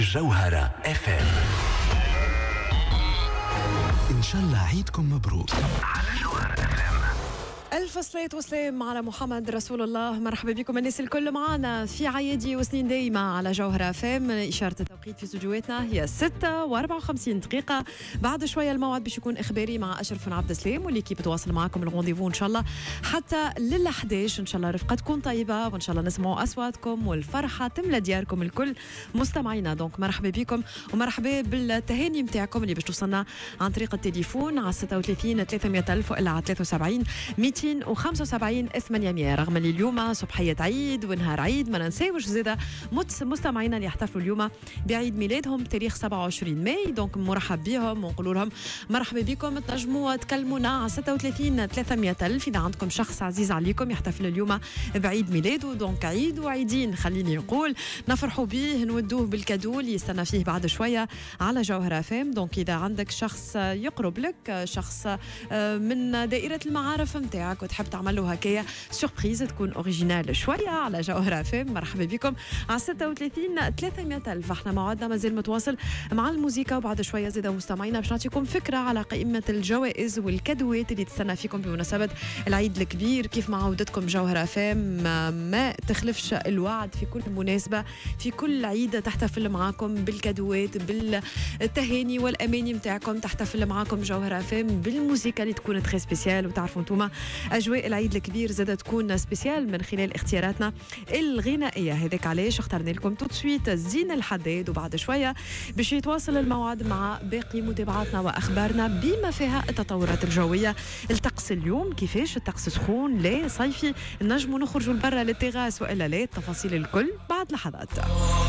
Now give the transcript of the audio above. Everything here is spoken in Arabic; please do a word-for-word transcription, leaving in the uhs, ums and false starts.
جوهرة اف ام. ان شاء الله عيدكم مبروك على جوهرة اف ام. ألف صلاة وسلام على محمد رسول الله. مرحبا بكم الناس الكل معنا في عيادي وسنين دايمة على جوهرة فام. إشارة التوقيت في استديوهاتنا هي ستة وأربعة وخمسين دقيقة. بعد شوية الموعد باش يكون إخباري مع أشرف بن عبد السلام واللي كي بتواصل معكم الغونديفو إن شاء الله حتى للحداش. إن شاء الله رفقتكم طيبة وإن شاء الله نسمعوا أصواتكم والفرحة تملى دياركم الكل مستمعينا. دونك مرحبا بكم ومرحبا بالتهاني متاعكم اللي باش توصلنا عن طريق التليفون على ستة وثلاثين ثلاثمية ألف وإلا على ثلاثة وسبعين مئتين وخمسة وسبعين ثمانمية. رغم اللي اليوم صبحية عيد ونهار عيد ما ننساوش زاده مستمعينا اللي يحتفلوا اليوم بعيد ميلادهم تاريخ سبعة وعشرين ماي. دونك مرحب بهم ونقول لهم مرحبا بكم. تنجموا تكلمونا على ستة وثلاثين ثلاثمية ألف إذا عندكم شخص عزيز عليكم يحتفل اليوم بعيد ميلاده. دونك عيد وعيدين خليني نقول نفرحوا به نودوه بالكادو اللي يستنى فيه بعد شوية على جوهرة فام. دونك إذا عندك شخص يقرب لك شخص من دائرة المعارف متاعك وتحب تعمل له هكايا سوربريز تكون اوريجينال شويه على جوهرة فام مرحبا بكم على ستة وثلاثين ثلاثمية ألف. احنا موعدنا مازال متواصل مع الموسيقى وبعد شويه زيد مستمعينا باش نعطيكم فكره على قائمه الجوائز والكادوات اللي تستنى فيكم بمناسبه العيد الكبير. كيف ما عودتكم جوهرة فام ما تخلفش الوعد في كل مناسبه في كل عيد تحتفل معاكم بالكادوات بالتهاني والاماني متاعكم. تحتفل معاكم جوهرة فام بالموسيقى اللي تكون تري سبيسيال وتعرفوا انتم أجواء العيد الكبير زادة تكون سبيسيال من خلال اختياراتنا الغنائية. هذاك علاش اخترنا لكم تو سويت زين الحداد وبعد شوية باش يتواصل الموعد مع باقي متابعاتنا وأخبارنا بما فيها التطورات الجوية. الطقس اليوم كيفاش؟ الطقس سخون لا صيفي؟ نجموا نخرجوا لبرا للتغاس وإلا لا؟ التفاصيل الكل بعد لحظات.